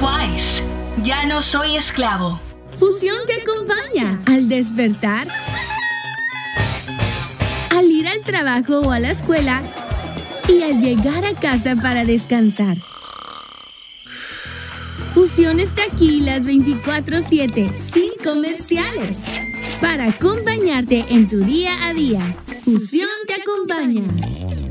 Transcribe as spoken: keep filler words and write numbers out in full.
Twice. Ya no soy esclavo. Fusión te acompaña al despertar, al ir al trabajo o a la escuela y al llegar a casa para descansar. Fusión está aquí las veinticuatro siete, sin comerciales, para acompañarte en tu día a día. Fusión te acompaña.